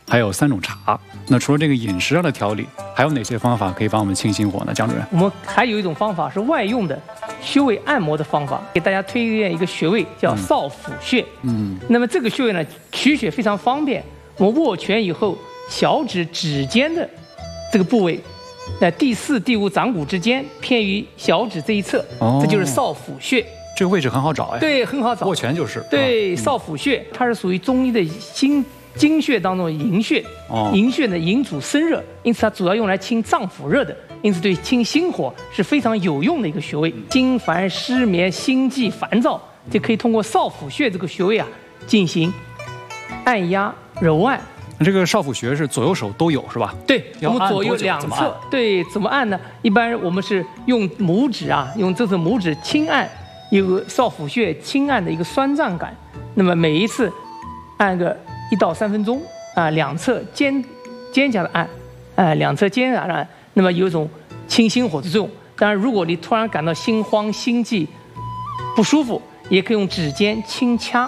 还有3种茶。那除了这个饮食上的调理，还有哪些方法可以帮我们清心火呢？江主任， 我们还有一种方法是外用的穴位按摩的方法，给大家推荐一个穴位叫少府穴。那么这个穴位呢，取穴非常方便。我们握拳以后，小指指尖的这个部位，第4、第5掌骨之间偏于小指这一侧，这就是少府穴。 这个位置很好找哎。 对，很好找。 握拳就是。 对，少府穴它是属于中医的经穴当中的营穴。营穴呢，营主生热，因此它主要用来清脏腑热的，因此对清心火是非常有用的一个穴位。心烦、失眠、心悸、烦躁，就可以通过少府穴这个穴位啊进行按压揉按。 这个少府穴是左右手都有是吧？对， 我们左右两侧。对，怎么按呢？一般我们是用拇指啊，用这只拇指轻按，有少府穴轻按的一个酸胀感。那么每一次按个1到3分钟啊，两侧肩胛的按，两侧肩胛的按，那么有一种清心火的作用。当然，如果你突然感到心慌、心悸不舒服，也可以用指尖轻掐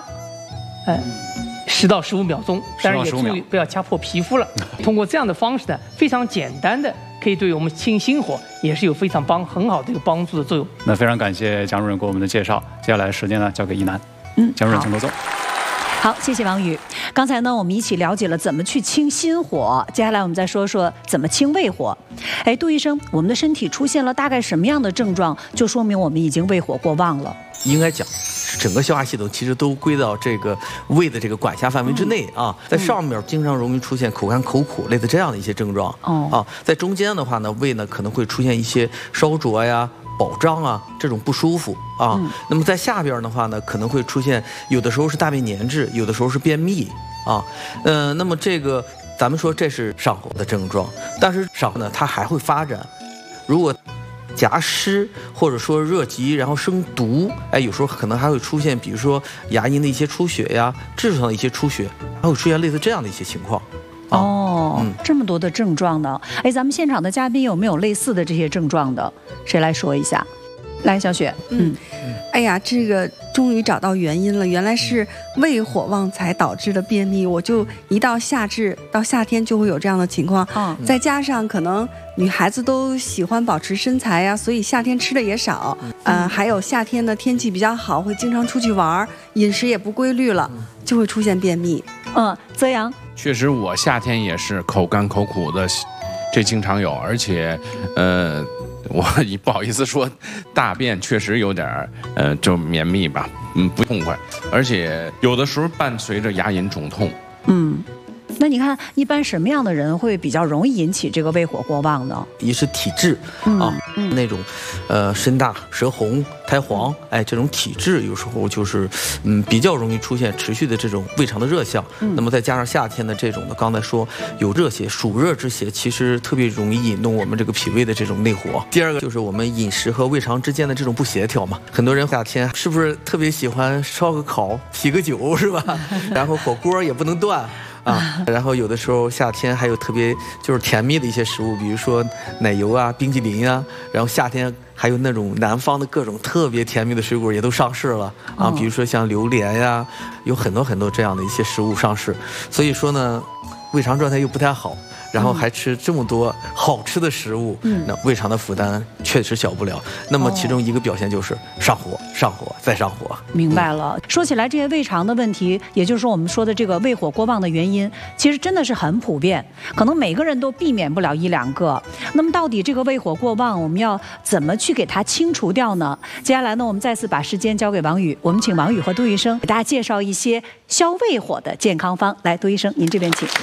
，10到15秒钟，当然也注意不要掐破皮肤了。通过这样的方式呢，非常简单的，可以对我们清心火也是有非常很好的一个帮助的作用。 那非常感谢蒋主任给我们的介绍，接下来时间呢交给一楠。蒋主任请多走。 好，谢谢王宇。刚才呢，我们一起了解了怎么去清心火，接下来我们再说说怎么清胃火。哎，杜医生，我们的身体出现了大概什么样的症状，就说明我们已经胃火过旺了？ 应该讲，整个消化系统其实都归到这个胃的这个管辖范围之内啊。在上面经常容易出现口干口苦类的这样的一些症状在中间的话呢，胃呢可能会出现一些烧灼呀、饱胀啊这种不舒服啊。那么在下边的话呢，可能会出现有的时候是大便粘滞，有的时候是便秘啊。那么这个咱们说这是上火的症状，但是上火呢它还会发展，如果夹湿或者说热极，然后生毒，有时候可能还会出现，比如说牙龈的一些出血呀，痔疮的一些出血，还会出现类似这样的一些情况。 这么多的症状呢？咱们现场的嘉宾有没有类似的这些症状的？谁来说一下？来，小雪。 哎呀，这个终于找到原因了，原来是胃火旺才导致的便秘。我就一到夏至，到夏天就会有这样的情况。再加上可能女孩子都喜欢保持身材呀，所以夏天吃的也少。还有夏天的天气比较好，会经常出去玩，饮食也不规律了，就会出现便秘。 泽阳， 确实我夏天也是口干口苦的，这经常有，而且我不好意思说，大便确实有点就绵密吧，不痛快，而且有的时候伴随着牙龈肿痛。 那你看，一般什么样的人会比较容易引起这个胃火过旺呢？ 一是体质那种身大舌红苔黄，这种体质有时候就是比较容易出现持续的这种胃肠的热象。那么再加上夏天的这种的，刚才说有热邪，暑热之邪，其实特别容易引动我们这个脾胃的这种内火。第二个就是我们饮食和胃肠之间的这种不协调嘛。很多人夏天是不是特别喜欢烧个烤、啤个酒是吧？然后火锅也不能断。然后有的时候夏天还有特别就是甜蜜的一些食物，比如说奶油啊、冰激凌啊，然后夏天还有那种南方的各种特别甜蜜的水果也都上市了比如说像榴莲呀，有很多很多这样的一些食物上市。所以说呢，胃肠状态又不太好，然后还吃这么多好吃的食物，那胃肠的负担确实小不了。那么其中一个表现就是上火、上火再上火。 明白了。说起来，这些胃肠的问题，也就是说我们说的这个胃火过旺的原因，其实真的是很普遍，可能每个人都避免不了1、2个。那么到底这个胃火过旺，我们要怎么去给它清除掉呢？接下来呢，我们再次把时间交给王宇，我们请王宇和杜医生给大家介绍一些消胃火的健康方。来，杜医生，您这边请。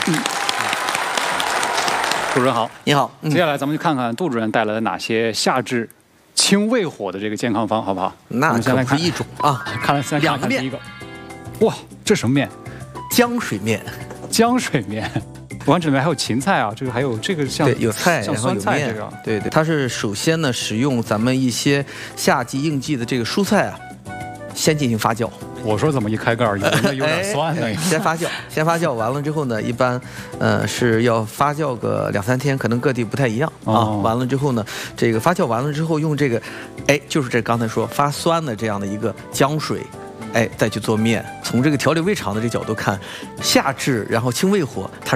杜主任好。 你好。 接下来咱们就看看杜主任带来了哪些夏至清胃火的这个健康方，好不好？ 那可不是一种看来先看第一个。哇，这什么面？ 浆水面。 浆水面。我看这里面还有芹菜啊，这个还有这个像对有菜， 像酸菜这个。 对，它是首先呢使用咱们一些夏季应季的这个蔬菜先进行发酵。 我说怎么一开盖以为有点酸呢？ 先发酵完了之后呢，一般是要发酵个2、3天，可能各地不太一样完了之后呢，这个发酵完了之后用这个就是这刚才说发酸的这样的一个浆水再去做面。从这个调理胃肠的这个角度看，夏至然后清胃火，它